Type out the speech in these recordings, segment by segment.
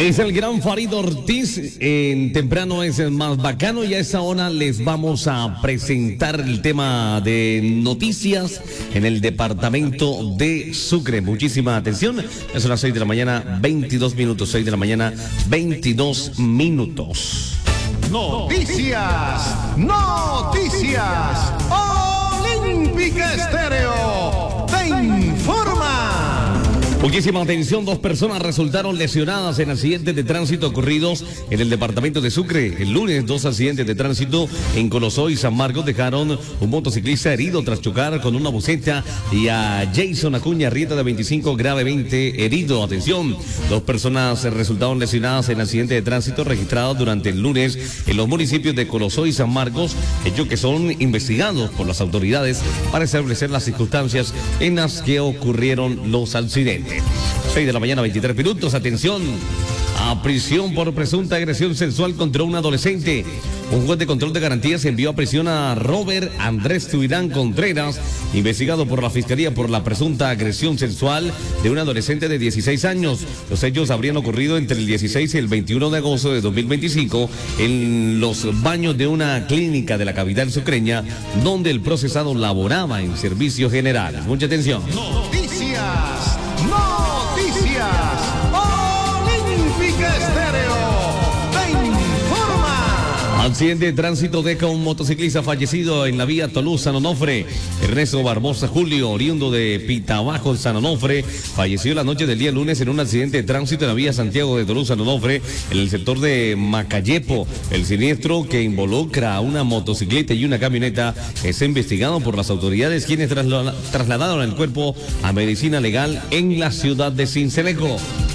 Es el gran Farid Ortiz, en temprano es el más bacano y a esa hora les vamos a presentar el tema de noticias en el departamento de Sucre. Muchísima atención, son las 6 de la mañana, 22 minutos, 6 de la mañana, 22 minutos. Noticias, noticias, Olímpica Estéreo te informa. Muchísima atención, 2 personas resultaron lesionadas en accidentes de tránsito ocurridos en el departamento de Sucre. El lunes, 2 accidentes de tránsito en Colosó y San Marcos dejaron un motociclista herido tras chocar con una buseta y a Jason Acuña Rieta de 25 gravemente herido. Atención, 2 personas resultaron lesionadas en accidentes de tránsito registrados durante el lunes en los municipios de Colosó y San Marcos, hechos que son investigados por las autoridades para establecer las circunstancias en las que ocurrieron los accidentes. 6 de la mañana, 23 minutos. Atención, a prisión por presunta agresión sexual contra un adolescente. Un juez de control de garantías envió a prisión a Robert Andrés Tuirán Contreras, investigado por la Fiscalía por la presunta agresión sexual de un adolescente de 16 años. Los hechos habrían ocurrido entre el 16 y el 21 de agosto de 2025 en los baños de una clínica de la capital sucreña, donde el procesado laboraba en servicios generales. Mucha atención. Noticias, noticias, Olímpica Estéreo te informa. Accidente de tránsito deja un motociclista fallecido en la vía Toluca-San Onofre. Ernesto Barbosa Julio, oriundo de Pitabajo, San Onofre, falleció la noche del día lunes en un accidente de tránsito en la vía Santiago de Toluca-San Onofre, en el sector de Macayepo. El siniestro, que involucra a una motocicleta y una camioneta, es investigado por las autoridades, quienes trasladaron el cuerpo a medicina legal en la ciudad de Sincelejo.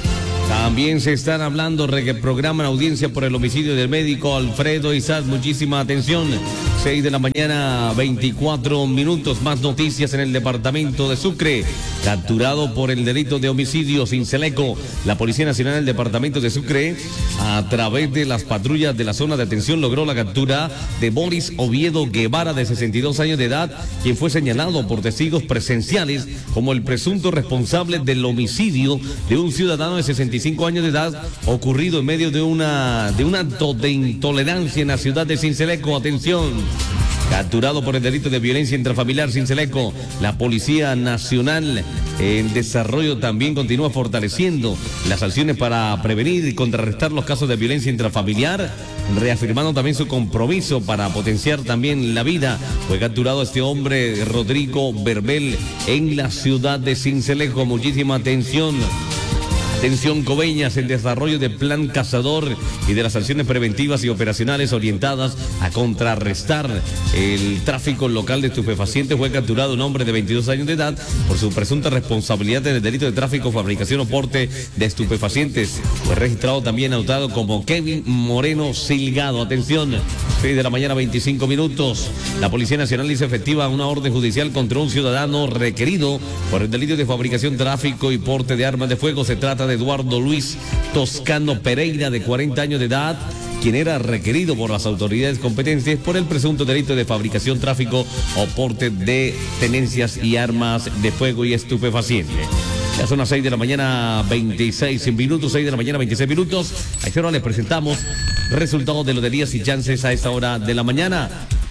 También se están hablando, programan audiencia por el homicidio del médico Alfredo Izaz. Muchísima atención. 6 de la mañana, 24 minutos. Más noticias en el departamento de Sucre. Capturado por el delito de homicidio Sincelejo, la Policía Nacional del departamento de Sucre, a través de las patrullas de la zona de atención, logró la captura de Boris Oviedo Guevara, de 62 años de edad, quien fue señalado por testigos presenciales como el presunto responsable del homicidio de un ciudadano de 65 años de edad, ocurrido en medio de un acto de intolerancia en la ciudad de Sincelejo. Atención. Capturado por el delito de violencia intrafamiliar Sincelejo, la Policía Nacional en desarrollo también continúa fortaleciendo las acciones para prevenir y contrarrestar los casos de violencia intrafamiliar, reafirmando también su compromiso para potenciar también la vida. Fue capturado este hombre, Rodrigo Verbel, en la ciudad de Sincelejo. Muchísima atención. Atención, Coveñas, el desarrollo del plan Cazador y de las acciones preventivas y operacionales orientadas a contrarrestar el tráfico local de estupefacientes. Fue capturado un hombre de 22 años de edad por su presunta responsabilidad en el delito de tráfico, fabricación o porte de estupefacientes. Fue registrado también anotado como Kevin Moreno Silgado. Atención, 6 de la mañana, 25 minutos. La Policía Nacional hizo efectiva una orden judicial contra un ciudadano requerido por el delito de fabricación, tráfico y porte de armas de fuego. Se trata de Eduardo Luis Toscano Pereira, de 40 años de edad, quien era requerido por las autoridades competentes por el presunto delito de fabricación, tráfico o porte de tenencias y armas de fuego y estupefacientes. Ya son las 6 de la mañana, 26 minutos, 6 de la mañana, 26 minutos. A esta hora les presentamos resultados de loterías y chances a esta hora de la mañana.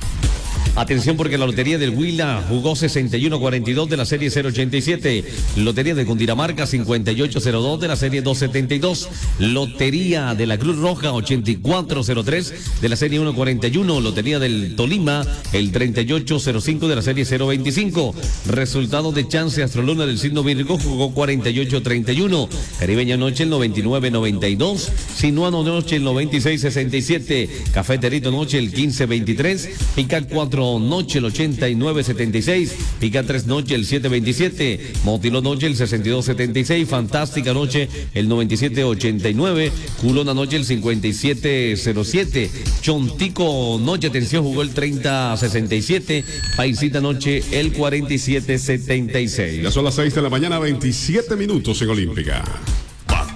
Atención, porque la lotería del Huila jugó 61-42 de la serie 087. Lotería de Cundinamarca 58-02 de la serie 272. Lotería de la Cruz Roja 84-03 de la serie 141. Lotería del Tolima el 38-05 de la serie 025. Resultados de chance: Astroluna del signo Virgo jugó 48-31. Caribeña Noche el 99-92. Sinuano Noche el 96-67. Cafeterito Noche el 15-23. Pica 4 Noche el 89-76, Pica 3 Noche el 7-27, Motilo Noche el 62-76, Fantástica Noche el 97-89, Culona Noche el 57-07, Chontico Noche, atención, jugó el 30-67, Paisita Noche el 47-76. Ya son las 6 de la mañana, 27 minutos en Olímpica.